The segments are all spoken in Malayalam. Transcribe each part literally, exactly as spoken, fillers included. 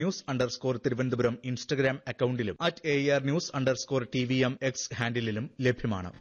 ന്യൂസ് അണ്ടർസ്കോർ തിരുവനന്തപുരം ഇൻസ്റ്റഗ്രാം അക്കൌണ്ടിലും at A R news underscore T V M X ഹാൻഡിലും ലഭ്യമാണ്.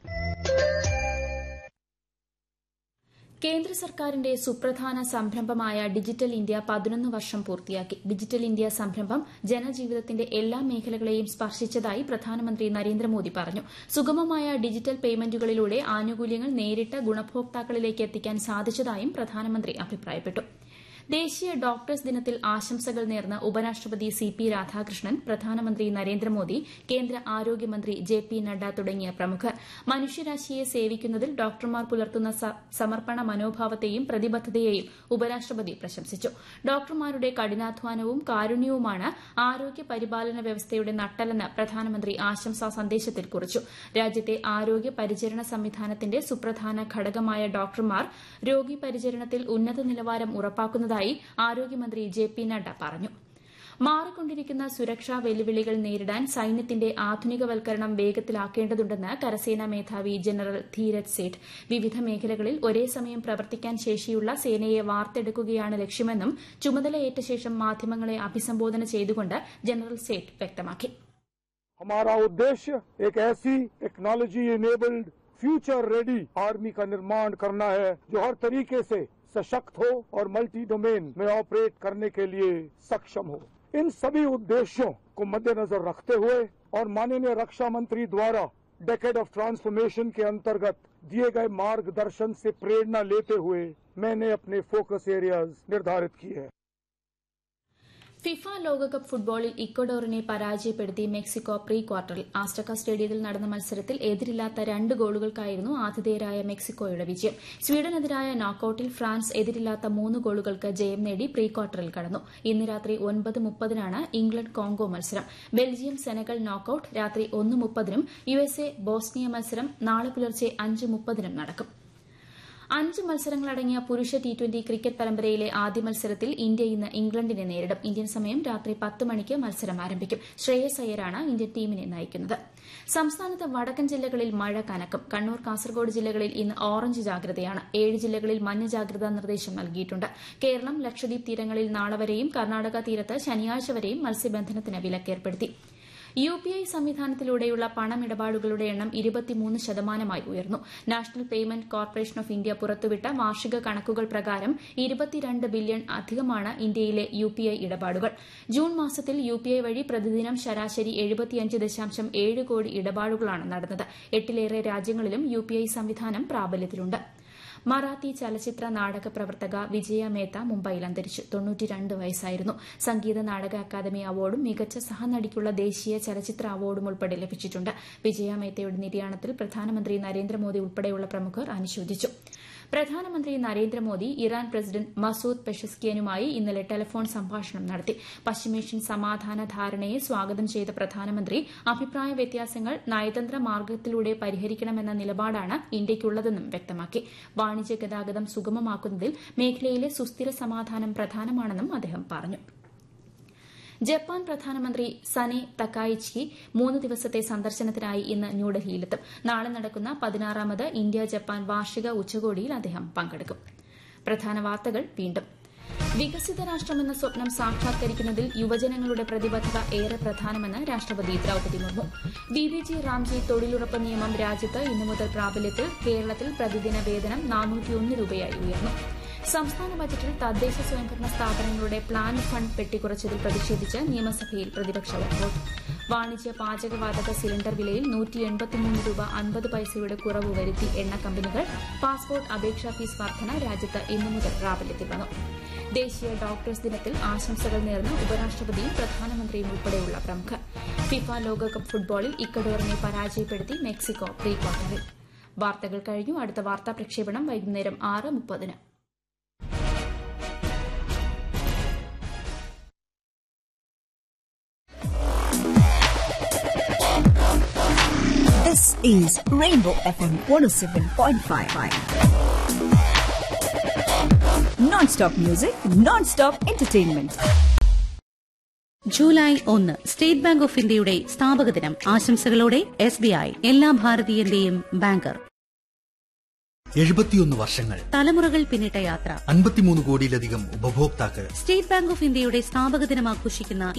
കേന്ദ്ര സർക്കാരിന്റെ സുപ്രധാന സംരംഭമായ ഡിജിറ്റൽ ഇന്ത്യ പതിനൊന്ന് വർഷം പൂർത്തിയാക്കി. ഡിജിറ്റൽ ഇന്ത്യ സംരംഭം ജനജീവിതത്തിന്റെ എല്ലാ മേഖലകളെയും സ്പർശിച്ചതായി പ്രധാനമന്ത്രി നരേന്ദ്രമോദി പറഞ്ഞു. സുഗമമായ ഡിജിറ്റൽ പേയ്മെന്റുകളിലൂടെ ആനുകൂല്യങ്ങൾ നേരിട്ട് ഗുണഭോക്താക്കളിലേക്ക് എത്തിക്കാൻ സാധിച്ചതായും പ്രധാനമന്ത്രി അഭിപ്രായപ്പെട്ടു. ദേശീയ ഡോക്ടേഴ്സ് ദിനത്തിൽ ആശംസകൾ നേർന്ന് ഉപരാഷ്ട്രപതി സി പി രാധാകൃഷ്ണൻ, പ്രധാനമന്ത്രി നരേന്ദ്രമോദി, കേന്ദ്ര ആരോഗ്യമന്ത്രി ജെ പി നഡ്ഡ തുടങ്ങിയ പ്രമുഖർ. മനുഷ്യരാശിയെ സേവിക്കുന്നതിൽ ഡോക്ടർമാർ പുലർത്തുന്ന സമർപ്പണ മനോഭാവത്തെയും പ്രതിബദ്ധതയെയും ഉപരാഷ്ട്രപതി പ്രശംസിച്ചു. ഡോക്ടർമാരുടെ കഠിനാധ്വാനവും കാരുണ്യവുമാണ് ആരോഗ്യ പരിപാലന വ്യവസ്ഥയുടെ നട്ടെല്ലെന്ന് പ്രധാനമന്ത്രി ആശംസാ സന്ദേശത്തിൽ കുറിച്ചു. രാജ്യത്തെ ആരോഗ്യ പരിചരണ സംവിധാനത്തിന്റെ സുപ്രധാന ഘടകമായ ഡോക്ടർമാർ രോഗി പരിചരണത്തിൽ ഉന്നത നിലവാരം ഉറപ്പാക്കുന്നതായി ആരോഗ്യമന്ത്രി ജെ പി നഡ്ഡ പറഞ്ഞു. മാറിക്കൊണ്ടിരിക്കുന്ന സുരക്ഷാ വെല്ലുവിളികൾ നേരിടാൻ സൈന്യത്തിന്റെ ആധുനികവൽക്കരണം വേഗത്തിലാക്കേണ്ടതുണ്ടെന്ന് കരസേനാ മേധാവി ജനറൽ ധീരജ് സേഠ്. വിവിധ മേഖലകളിൽ ഒരേ സമയം പ്രവർത്തിക്കാൻ ശേഷിയുള്ള സേനയെ വാർത്തെടുക്കുകയാണ് ലക്ഷ്യമെന്നും ചുമതലയേറ്റ ശേഷം മാധ്യമങ്ങളെ അഭിസംബോധന ചെയ്തുകൊണ്ട് ജനറൽ സേഠ് വ്യക്തമാക്കി. हमारा उद्देश्य एक ऐसी technology enabled future ready army का निर्माण करना है जो हर तरीके से सशक्त हो और मल्टी डोमेन में ऑपरेट करने के लिए सक्षम हो. इन सभी उद्देश्यों को मद्देनजर रखते हुए और माननीय रक्षा मंत्री द्वारा डेकेड ऑफ ट्रांसफॉर्मेशन के अंतर्गत दिए गए मार्गदर्शन से प्रेरणा लेते हुए मैंने अपने फोकस एरियाज निर्धारित किए हैं. ഫിഫ ലോകകപ്പ് ഫുട്ബോളിൽ ഇക്വഡോറിനെ പരാജയപ്പെടുത്തി മെക്സിക്കോ പ്രീ ക്വാർട്ടറിൽ. ആസ്റ്റക സ്റ്റേഡിയത്തിൽ നടന്ന മത്സരത്തിൽ എതിരില്ലാത്ത രണ്ട് ഗോളുകൾക്കായിരുന്നു ആതിഥേയരായ മെക്സിക്കോയുടെ വിജയം. സ്വീഡനെതിരായ നോക്കൌട്ടിൽ ഫ്രാൻസ് എതിരില്ലാത്ത മൂന്ന് ഗോളുകൾക്ക് ജയം നേടി പ്രീ ക്വാർട്ടറിൽ കടന്നു. ഇന്ന് രാത്രി ഒൻപത് മുപ്പതിനാണ് ഇംഗ്ലണ്ട് കോങ്കോ മത്സരം. ബെൽജിയം സെനഗൽ നോക്കൌട്ട് രാത്രി ഒന്ന് മുപ്പതിനും യു എസ് എ ബോസ്നിയ മത്സരം നാളെ പുലർച്ചെ അഞ്ച് മുപ്പതിനും നടക്കും. അഞ്ച് മത്സരങ്ങളടങ്ങിയ പുരുഷ ടി ട്വന്റി ക്രിക്കറ്റ് പരമ്പരയിലെ ആദ്യ മത്സരത്തിൽ ഇന്ത്യ ഇന്ന് ഇംഗ്ലണ്ടിനെ നേരിടും. ഇന്ത്യൻ സമയം രാത്രി പത്ത് മണിക്ക് മത്സരം ആരംഭിക്കും. ശ്രേയസ് അയ്യരാണ് ഇന്ത്യൻ ടീമിനെ നയിക്കുന്നത്. സംസ്ഥാനത്ത് വടക്കൻ ജില്ലകളിൽ മഴ കനക്കും. കണ്ണൂർ, കാസർഗോഡ് ജില്ലകളിൽ ഇന്ന് ഓറഞ്ച് ജാഗ്രതയാണ്. ഏഴ് ജില്ലകളിൽ മഞ്ഞ ജാഗ്രതാ നിർദ്ദേശം നൽകിയിട്ടുണ്ട്. കേരളം, ലക്ഷദ്വീപ് തീരങ്ങളിൽ നാളെ വരെയും കർണാടക തീരത്ത് ശനിയാഴ്ച വരെയും മത്സ്യബന്ധനത്തിന് വിലക്കേർപ്പെടുത്തി. യു പി ഐ സംവിധാനത്തിലൂടെയുള്ള പണമിടപാടുകളുടെ എണ്ണം ഇരുപത്തിമൂന്ന് ശതമാനമായി ഉയർന്നു. National payment corporation of India പുറത്തുവിട്ട വാർഷിക കണക്കുകൾ പ്രകാരം ഇരുപത്തിരണ്ട് ബില്യൺ അധികമാണ് ഇന്ത്യയിലെ യു പി ഐ ഇടപാടുകൾ. ജൂൺ മാസത്തിൽ യു പി ഐ വഴി പ്രതിദിനം ശരാശരി എഴുപത്തിയഞ്ച് ദശാംശം ഏഴ് കോടി ഇടപാടുകളാണ് നടന്നത്. എട്ടിലേറെ രാജ്യങ്ങളിലും യു പി ഐ സംവിധാനം പ്രാബല്യത്തിലുണ്ട്. മറാത്തി ചലച്ചിത്ര നാടക പ്രവർത്തക വിജയ മേത്ത മുംബൈയിൽ അന്തരിച്ചു. തൊണ്ണൂറ്റിരണ്ട് വയസ്സായിരുന്നു. സംഗീത നാടക അക്കാദമി അവാർഡും മികച്ച സഹനടിക്കുള്ള ദേശീയ ചലച്ചിത്ര അവാർഡും ഉൾപ്പെടെ ലഭിച്ചിട്ടുണ്ട്. വിജയ മേത്തയുടെ നിര്യാണത്തിൽ പ്രധാനമന്ത്രി നരേന്ദ്രമോദി ഉൾപ്പെടെയുള്ള പ്രമുഖർ അനുശോചിച്ചു. പ്രധാനമന്ത്രി നരേന്ദ്രമോദി ഇറാൻ പ്രസിഡന്റ് മസൂദ് പെഷസ്കിയനുമായി ഇന്നലെ ടെലിഫോൺ സംഭാഷണം നടത്തി. പശ്ചിമേഷ്യൻ സമാധാന ധാരണയെ സ്വാഗതം ചെയ്ത പ്രധാനമന്ത്രി അഭിപ്രായ വ്യത്യാസങ്ങൾ നയതന്ത്ര മാർഗത്തിലൂടെ പരിഹരിക്കണമെന്ന നിലപാടാണ് ഇന്ത്യയ്ക്കുള്ളതെന്നും വ്യക്തമാക്കി. വാണിജ്യ ഗതാഗതം സുഗമമാക്കുന്നതിൽ മേഖലയിലെ സുസ്ഥിര സമാധാനം പ്രധാനമാണെന്നും അദ്ദേഹം പറഞ്ഞു. ജപ്പാൻ പ്രധാനമന്ത്രി സനെ തക്കായിച്ചി മൂന്ന് ദിവസത്തെ സന്ദർശനത്തിനായി ഇന്ന് ന്യൂഡൽഹിയിലെത്തും. നാളെ നടക്കുന്ന പതിനാറാമത് ഇന്ത്യ ജപ്പാൻ വാർഷിക ഉച്ചകോടിയിൽ അദ്ദേഹം പങ്കെടുക്കും. പ്രധാന വാർത്തകൾ വീണ്ടും. വികസിത രാഷ്ട്രമെന്ന സ്വപ്നം സാക്ഷാത്കരിക്കുന്നതിൽ യുവജനങ്ങളുടെ പ്രതിബദ്ധത ഏറെ പ്രധാനമെന്ന് രാഷ്ട്രപതി Draupadi Murmu. B B G Ramji തൊഴിലുറപ്പ് നിയമം രാജ്യത്ത് ഇന്നു മുതൽ പ്രാബല്യത്തിൽ. കേരളത്തിൽ പ്രതിദിന വേതനം നാനൂറ്റിയൊന്ന് രൂപയായി ഉയർന്നു. സംസ്ഥാന ബജറ്റിൽ തദ്ദേശ സ്വയംഭരണ സ്ഥാപനങ്ങളുടെ പ്ലാൻ ഫണ്ട് വെട്ടിക്കുറച്ചതിൽ പ്രതിഷേധിച്ച് നിയമസഭയിൽ പ്രതിപക്ഷ വാക്കൌട്ട്. വാണിജ്യ പാചകവാതക സിലിണ്ടർ വിലയിൽ നൂറ്റി എൺപത്തിമൂന്ന് രൂപ അൻപത് പൈസയുടെ കുറവ് വരുത്തി എണ്ണ കമ്പനികൾ. പാസ്പോർട്ട് അപേക്ഷാ ഫീസ് വർധന രാജ്യത്ത് ഇന്നു മുതൽ പ്രാബല്യത്തിൽ വന്നു. ദേശീയ ഡോക്ടേഴ്സ് ദിനത്തിൽ ആശംസകൾ നേർന്ന് ഉപരാഷ്ട്രപതിയും പ്രധാനമന്ത്രിയും ഉൾപ്പെടെയുള്ള പ്രമുഖർ. ഫിഫ ലോകകപ്പ് ഫുട്ബോളിൽ ഇക്വഡോറിനെ പരാജയപ്പെടുത്തി മെക്സിക്കോ പ്രീ ക്വാർട്ടറിൽ. വാർത്തകൾ കഴിഞ്ഞു. അടുത്ത വാർത്താ പ്രക്ഷേപണം വൈകുന്നേരം ആറ് മുപ്പതിന്. This is Rainbow F M one oh seven point five. Non-stop music, non-stop entertainment. July ഒന്ന് സ്റ്റേറ്റ് ബാങ്ക് ഓഫ് ഇന്ത്യയുടെ സ്ഥാപക ദിനം. ആശംസകളോടെ എസ് ബി ഐ, എല്ലാ ഭാരതീയന്റെയും ബാങ്കർ. എഴുപത്തിയൊന്ന് വർഷങ്ങൾ, തലമുറകൾ പിന്നിട്ട യാത്ര, അൻപത്തിമൂന്ന് കോടിയിലധികം ഉപഭോക്താക്കൾ. സ്റ്റേറ്റ് ബാങ്ക് ഓഫ് ഇന്ത്യയുടെ സ്ഥാപക ദിനം ആഘോഷിക്കുന്ന